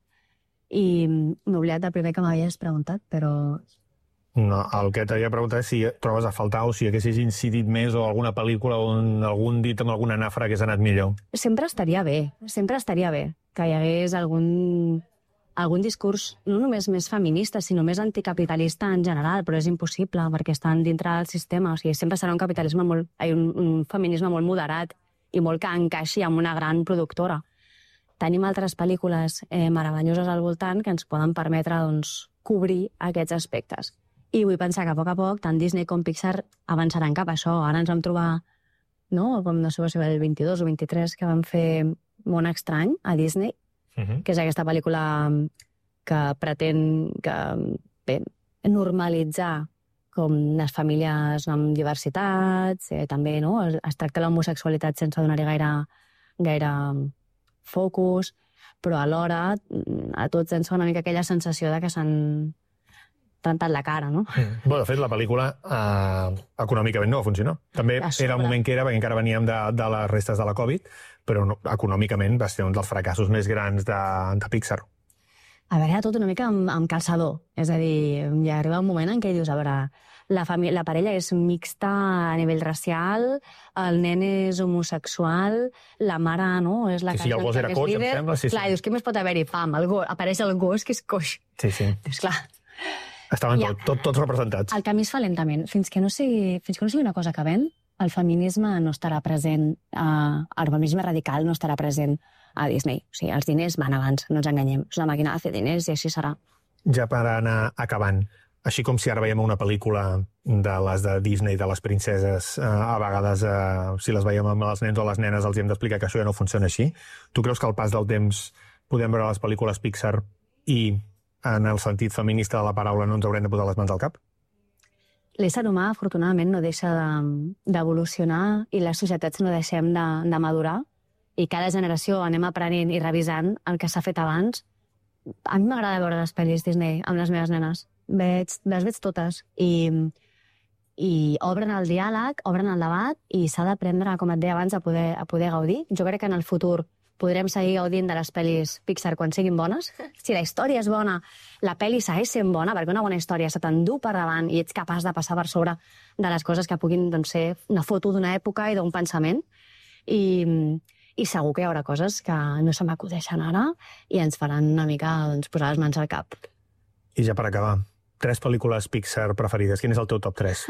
I m'he oblidat del primer que m'havies preguntat, però... No, el que t'havia preguntat és si trobes a faltar o si haguessis incidit més o alguna pel·lícula on algun dit amb alguna nafra hagués anat millor. Sempre estaria bé, sempre estaria bé que hi hagués algun, algun discurs no només més feminista, sinó més anticapitalista en general, però és impossible perquè estan dintre del sistema. O sigui, sempre serà un capitalisme molt... un, un feminisme molt moderat i molt que encaixi amb una gran productora. Tenim altres pel·lícules eh, meravelloses al voltant que ens poden permetre doncs, cobrir aquests aspectes. I vull pensar que a poc a poc, tant Disney com Pixar avançaran cap a això. Ara ens vam trobar, no, com no sé si va el vint-i-dos o vint-i-tres, que vam fer Món Estrany a Disney, uh-huh. que és aquesta pel·lícula que pretén que, bé, normalitzar com les famílies amb diversitats, eh, també no? es, es tracta l'homosexualitat sense donar-hi gaire, gaire focus, però alhora a tots ens fa una mica aquella sensació de que s'han rentat la cara, no? Mm. Bé, de fet, la pel·lícula eh, econòmicament no va funcionar. També era el moment que era, perquè encara veníem de, de les restes de la Covid, però no, econòmicament va ser un dels fracassos més grans de, de Pixar. A veure, era tot una mica amb, amb calçador. És a dir, ja arriba un moment en què dius, a veure, la, família, la parella és mixta a nivell racial, el nen és homosexual, la mare, no? És la sí, sí, el gos era coix, em sembla. Sí, clar, sí. dius, què més pot haver-hi? Pam, el gos, apareix el gos que és coix. Sí, sí. Dius, clar... Estaven ja, tot, tot, tots representats. El camí es fa lentament. Fins que no sigui, fins que no sigui una cosa que ven, el feminisme no estarà present, uh, el feminisme radical no estarà present a Disney. O sigui, els diners van abans, no ens enganyem. És una màquina de fer diners i així serà. Ja per anar acabant, així com si ara veiem una pel·lícula de les de Disney, de les princeses, uh, a vegades, uh, si les veiem amb els nens o les nenes, els hem d'explicar que això ja no funciona així. Tu creus que al pas del temps podem veure les pel·lícules Pixar i en el sentit feminista de la paraula no ens haurem de posar les mans al cap? L'ésser humà, afortunadament, no deixa d'evolucionar de, i les societats no deixem de, de madurar i cada generació anem aprenent i revisant el que s'ha fet abans. A mi m'agrada veure les pel·lis Disney amb les meves nenes. Veig, les veig totes i, i obren el diàleg, obren el debat i s'ha d'aprendre, com et deia abans, a poder, a poder gaudir. Jo crec que en el futur podrem seguir gaudint de les pel·lis Pixar quan siguin bones. Si la història és bona, la pel·li segueix sent bona, perquè una bona història se t'endú per davant i ets capaç de passar per sobre de les coses que puguin doncs, ser una foto d'una època i d'un pensament. I, i segur que hi haurà coses que no se m'acudeixen ara i ens faran una mica doncs, posar les mans al cap. I ja per acabar, tres pel·lícules Pixar preferides. Quin és el teu top tres?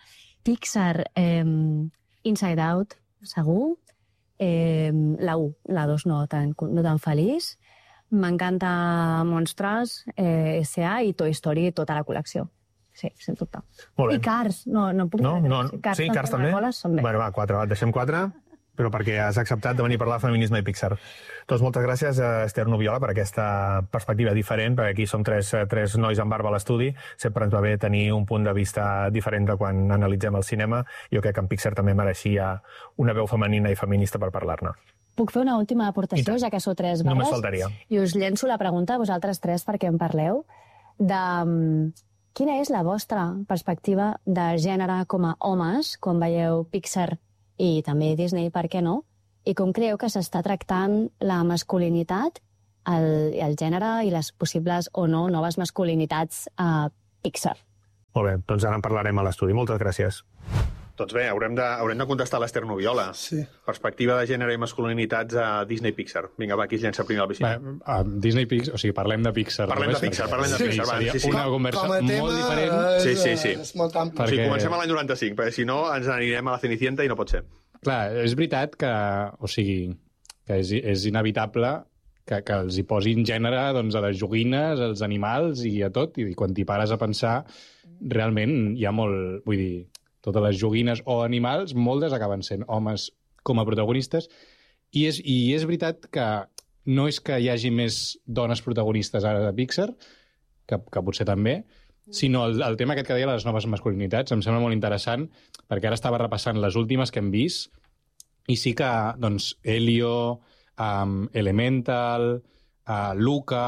Pixar, eh, Inside Out, segur. Eh, la u, la dos no tan, no tan feliç. M'encanta Monstres, eh, S A i Toy Story, tota la col·lecció. Sí, sens dubte. Molt bé. I Cars, no, no puc No, dir no, Cars, sí, Cars també? Són bé. Bueno, va, quatre, va, deixem quatre, però perquè has acceptat de venir a parlar de feminisme i Pixar. Doncs moltes gràcies a Esther Nubiola per aquesta perspectiva diferent, perquè aquí som tres, tres nois amb barba a l'estudi, sempre ens va bé tenir un punt de vista diferent de quan analitzem el cinema. Jo crec que en Pixar també mereixia una veu femenina i feminista per parlar-ne. Puc fer una última aportació, ja que sou tres Només barres? faltaria. I us llenço la pregunta a vosaltres tres perquè en parleu, de um, quina és la vostra perspectiva de gènere com a homes, quan veieu Pixar i també Disney, per què no? I com creieu que s'està tractant la masculinitat, el, el gènere i les possibles o no noves masculinitats a Pixar? Molt bé, doncs ara en parlarem a l'estudi. Moltes gràcies. Doncs bé, haurem de, haurem de contestar a l'Esther Nubiola. Sí. Perspectiva de gènere i masculinitats a Disney Pixar. Vinga, va, qui es llença primer a la piscina? Bé, a Disney Pixar, o sigui, parlem de Pixar. Parlem només, de Pixar, perquè parlem de Pixar, va, Seria sí, sí. una Com- conversa com a tema, molt diferent. és- Sí, sí, sí. És molt ampli. O sigui, perquè- comencem a l'any noranta-cinc, perquè si no ens anirem a la Cenicienta i no pot ser. Clar, és veritat que, o sigui, que és, és inevitable que, que els hi posin gènere doncs, a les joguines, als animals i a tot, i quan t'hi pares a pensar, realment hi ha molt... Vull dir, totes les joguines o animals, moltes acaben sent homes com a protagonistes, i és, i és veritat que no és que hi hagi més dones protagonistes ara de Pixar, que, que potser també, sinó el, el tema aquest que deia les noves masculinitats, em sembla molt interessant, perquè ara estava repassant les últimes que hem vist, i sí que, doncs, Elio, um, Elemental, uh, Luca,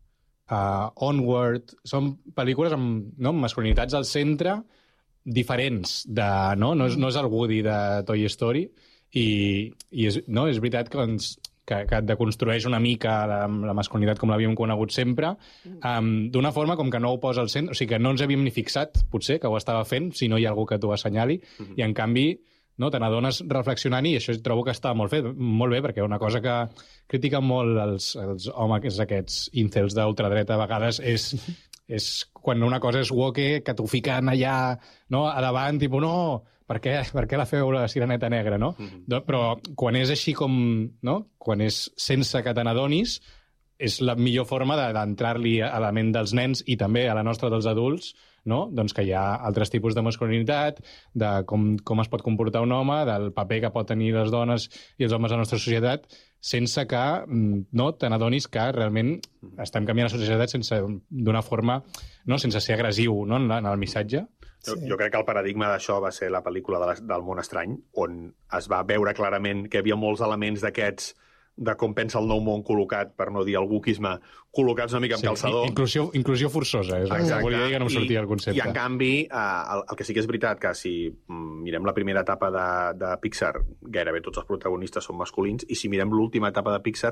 uh, Onward, són pel·lícules amb, no, amb masculinitats al centre, diferents, de, no? No, és, no és el Woody de Toy Story, i, i és, no, és veritat que, ens, que, que deconstrueix una mica la, la masculinitat com l'havíem conegut sempre, um, d'una forma com que no ho posa al centre, o sigui que no ens havíem ni fixat, potser, que ho estava fent, si no hi ha algú que t'ho assenyali, mm-hmm. i en canvi no, te n'adones reflexionant, i això trobo que està molt fet, molt bé, perquè una cosa que critiquen molt els, els homes aquests incels d'ultradreta a vegades és, és quan una cosa és woke, que t'ho fiquen allà no, a davant, tipus, no, per què, per què la feu la sireneta negra, no? Mm-hmm. Però quan és així com, no? Quan és sense que te n'adonis, és la millor forma d'entrar-li a la ment dels nens i també a la nostra dels adults, no? Doncs que hi ha altres tipus de masculinitat, de com, com es pot comportar un home, del paper que pot tenir les dones i els homes a la nostra societat, sense que no, te n'adonis que realment estem canviant la societat sense d'una forma, no, sense ser agressiu, no, en, en el missatge. Jo, jo crec que el paradigma d'això va ser la pel·lícula de la, del món estrany, on es va veure clarament que hi havia molts elements d'aquests de com pensa el nou món col·locat, per no dir el wokisme, col·locats una mica amb Sí, calçador. inclusió, inclusió forçosa, és el que volia dir que no em sortia el concepte. I, en canvi, eh, el, el que sí que és veritat, que si mirem la primera etapa de, de Pixar, gairebé tots els protagonistes són masculins, i si mirem l'última etapa de Pixar,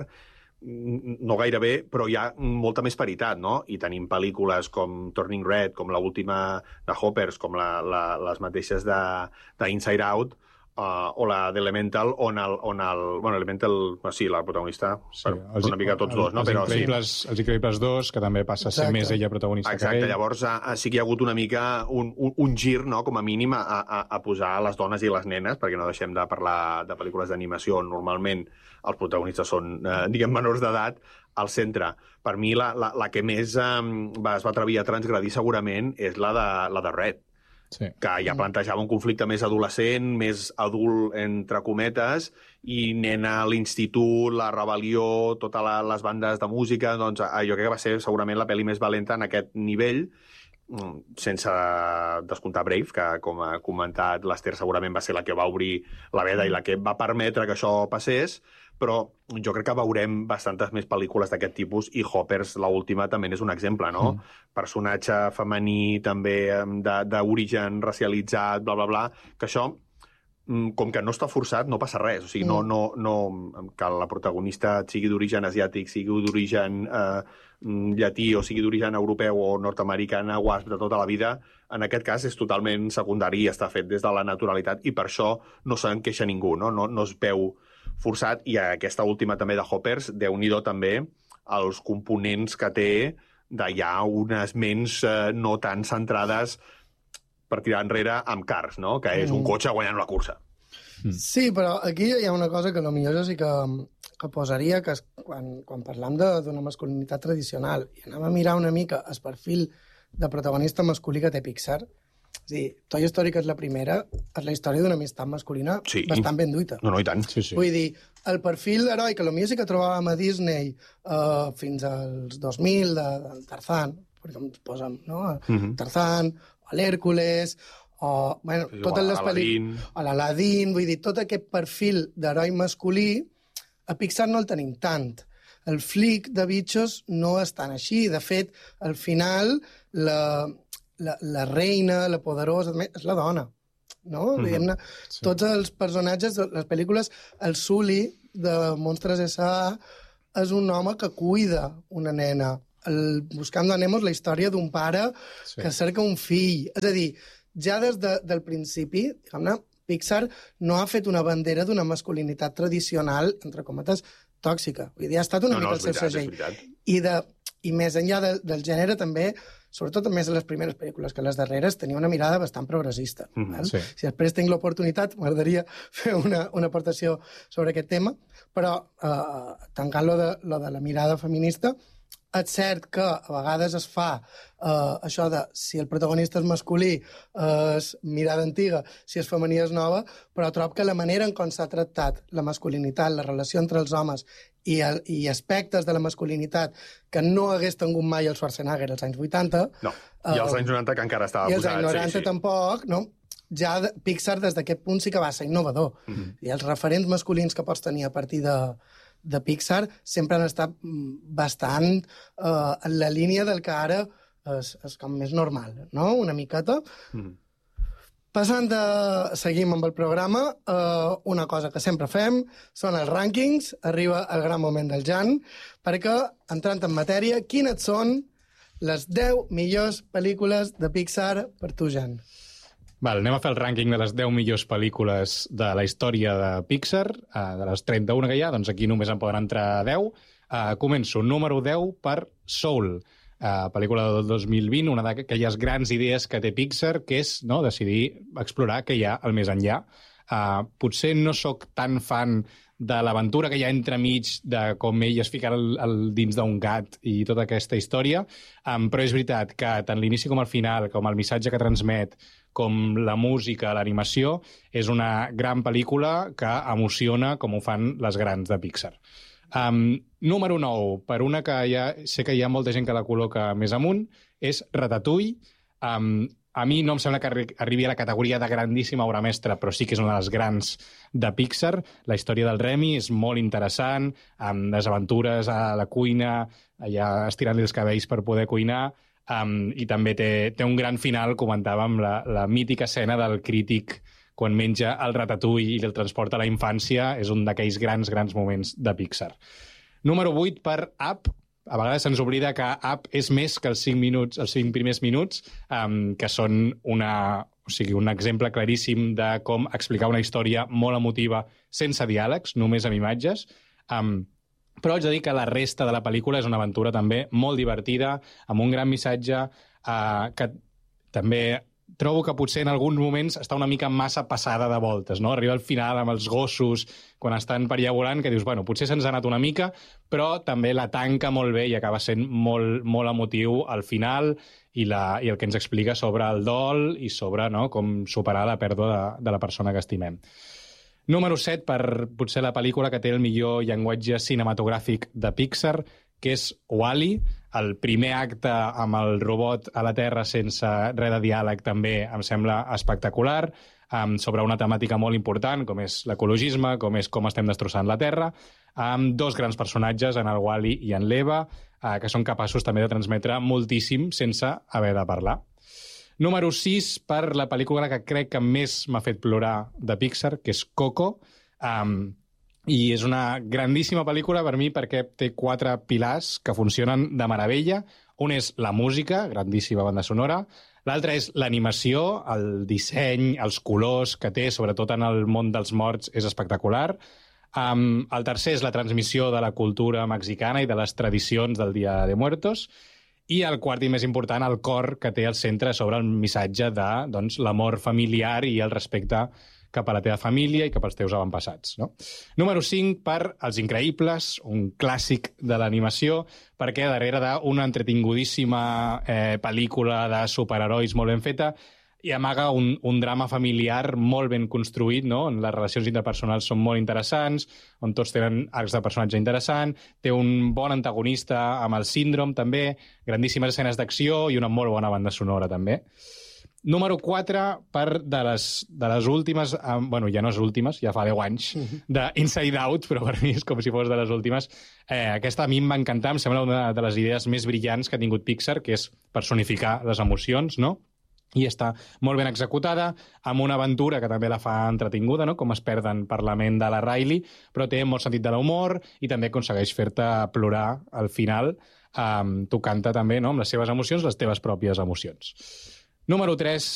no gairebé, però hi ha molta més paritat, no? I tenim pel·lícules com Turning Red, com l'última de Hoppers, com la, la, les mateixes de, de Inside Out, Uh, o la d'Elemental, on el... On el bueno, Elemental, sí, la protagonista, sí, per, els, una mica tots dos, no? Els, Però, Increïbles, sí. Els Increïbles dos, que també passa a ser Exacte. més ella protagonista Exacte, que ell. llavors uh, sí que hi ha hagut una mica un, un, un gir, no?, com a mínim, a, a, a posar les dones i les nenes, perquè no deixem de parlar de pel·lícules d'animació on normalment els protagonistes són, uh, diguem, menors d'edat, al centre. Per mi, la, la, la que més um, va, es va atrevir a transgredir segurament és la de, la de Red, Sí. que ja plantejava un conflicte més adolescent, més adult, entre cometes, i nena a l'institut, la rebel·lió, totes la, les bandes de música, doncs jo crec que va ser segurament la pel·li més valenta en aquest nivell, sense descomptar Brave, que com ha comentat l'Ester segurament va ser la que va obrir la veda i la que va permetre que això passés, però jo crec que veurem bastantes més pel·lícules d'aquest tipus, i Hoppers, l'última, també és un exemple, no? Mm. Personatge femení, també d'origen racialitzat, bla, bla, bla, que això, com que no està forçat, no passa res. O sigui, no, no, no, que la protagonista sigui d'origen asiàtic, sigui d'origen eh, llatí, o sigui d'origen europeu o nord-americana, wasp de tota la vida, en aquest cas és totalment secundari i està fet des de la naturalitat, i per això no se'n queixa ningú, no? No, no es veu forçat, i aquesta última també de Hoppers, déu-n'hi-do també els components que té de ja unes ments eh, no tan centrades per tirar enrere amb cars, no? Que és un cotxe guanyant una cursa. Sí, però aquí hi ha una cosa que potser jo sí que, que posaria, que és quan, quan parlam d'una masculinitat tradicional i anem a mirar una mica el perfil de protagonista masculí que té Pixar, és a dir, Toy Story, que és la primera, és la història d'una amistat masculina sí. bastant ben duita. No, no, i tant. Sí, sí. Vull dir, el perfil heroi que potser sí que trobàvem a Disney uh, fins als dos mil, de, del Tarzan, perquè ens posem, no? Mhm. Tarzan, o l'Hèrcules, o, bueno, Sí, totes o les pel·lícules... O l'Aladín, vull dir, tot aquest perfil d'heroi masculí, a Pixar no el tenim tant. El flic de bitxos no és tan així. De fet, al final, la, la, la reina, la poderosa, és la dona. No? Mm-hmm. Diguem-ne, sí. Tots els personatges, les pel·lícules, el Sully de Monstres S A és un home que cuida una nena. El Buscant de Nemo és la història d'un pare sí. que cerca un fill. És a dir, ja des de, del principi, diguem-ne, Pixar no ha fet una bandera d'una masculinitat tradicional, entre cometes, tòxica. Vull dir, ha estat una no, mica no, el seu veritat, segell. I, de, I més enllà de, del gènere, també, sobretot més a les primeres pel·lícules que les darreres, tenia una mirada bastant progressista. Mm, sí. Si després tinc l'oportunitat, m'agradaria fer una, una aportació sobre aquest tema, però eh, tancant lo de, lo de la mirada feminista, és cert que a vegades es fa uh, això de si el protagonista és masculí és mirada antiga, si és femení és nova, però trobo que la manera en com s'ha tractat la masculinitat, la relació entre els homes i, el, i aspectes de la masculinitat que no hagués tingut mai el Schwarzenegger als anys vuitanta... No, i als uh, anys noranta que encara estava posat. I als anys noranta sí, sí. tampoc, no? Ja de, Pixar des d'aquest punt sí que va ser innovador. Mm-hmm. I els referents masculins que pots tenir a partir de... de Pixar sempre han estat bastant uh, en la línia del que ara és, és com més normal, no? Una miqueta. Mm. Passant de... Seguim amb el programa. Uh, una cosa que sempre fem són els rànquings. Arriba el gran moment del Jan, perquè, entrant en matèria, quines són les deu millors pel·lícules de Pixar per tu, Jan? Val, anem a fer el rànquing de les deu millors pel·lícules de la història de Pixar, uh, de les trenta-una que hi ha, doncs aquí només en poden entrar deu. Uh, començo, número deu per Soul, uh, pel·lícula del dos mil vint, una d'aquelles grans idees que té Pixar, que és no, decidir explorar què hi ha al més enllà. Uh, potser no sóc tan fan de l'aventura que hi ha entremig de com ell es fica el, el dins d'un gat i tota aquesta història, um, però és veritat que tant l'inici com el final, com el missatge que transmet, com la música, l'animació, és una gran pel·lícula que emociona com ho fan les grans de Pixar. Um, número nou, per una que ja, sé que hi ha molta gent que la col·loca més amunt, és Ratatouille. Um, a mi no em sembla que arribi a la categoria de grandíssima obra mestra, però sí que és una de les grans de Pixar. La història del Remy és molt interessant, amb les aventures a la cuina, allà estirant-li els cabells per poder cuinar, Um, i també té, té un gran final, comentàvem, la, la mítica escena del crític quan menja el ratatouille i el transporta a la infància, és un d'aquells grans, grans moments de Pixar. Número vuit per Up. A vegades se'ns oblida que Up és més que els cinc minuts, els cinc primers minuts, um, que són una, o sigui, un exemple claríssim de com explicar una història molt emotiva sense diàlegs, només amb imatges. Um, Però haig de dir que la resta de la pel·lícula és una aventura també molt divertida, amb un gran missatge, eh, que també trobo que potser en alguns moments està una mica massa passada de voltes, no? Arriba al final amb els gossos, quan estan per allà volant, que dius, bueno, potser se'ns ha anat una mica, però també la tanca molt bé i acaba sent molt, molt emotiu al final i, la, i el que ens explica sobre el dol i sobre no, com superar la pèrdua de, de la persona que estimem. Número set, per potser la pel·lícula que té el millor llenguatge cinematogràfic de Pixar, que és Wall-E, el primer acte amb el robot a la Terra sense res de diàleg també em sembla espectacular, um, sobre una temàtica molt important, com és l'ecologisme, com és com estem destrossant la Terra, amb dos grans personatges, en el Wall-E i en l'Eva, uh, que són capaços també de transmetre moltíssim sense haver de parlar. Número sis, per la pel·lícula que crec que més m'ha fet plorar de Pixar, que és Coco. Um, I és una grandíssima pel·lícula per mi perquè té quatre pilars que funcionen de meravella. Un és la música, grandíssima banda sonora. L'altre és l'animació, el disseny, els colors que té, sobretot en el món dels morts, és espectacular. Um, el tercer és la transmissió de la cultura mexicana i de les tradicions del Dia de Muertos. I el quart i més important, el cor que té al centre sobre el missatge de doncs, l'amor familiar i el respecte cap a la teva família i cap als teus avantpassats. No? Número cinc, per Els Increïbles, un clàssic de l'animació, perquè darrere d'una entretingudíssima eh, pel·lícula de superherois molt ben feta, i amaga un, un drama familiar molt ben construït, no? On les relacions interpersonals són molt interessants, on tots tenen arcs de personatge interessant, té un bon antagonista amb el síndrom, també, grandíssimes escenes d'acció i una molt bona banda sonora, també. Número quatre, per de les, de les últimes, eh, bueno, ja no és últimes, ja fa deu anys, d'Inside Out, però per mi és com si fos de les últimes. Eh, aquesta a mi em va encantar, em sembla una de les idees més brillants que ha tingut Pixar, que és personificar les emocions, no? I està molt ben executada, amb una aventura que també la fa entretinguda, no? Com es perden per la ment de la Riley, però té molt sentit de l'humor i també aconsegueix fer-te plorar al final, um, tocant-te també, no? Amb les seves emocions, les teves pròpies emocions. Número tres,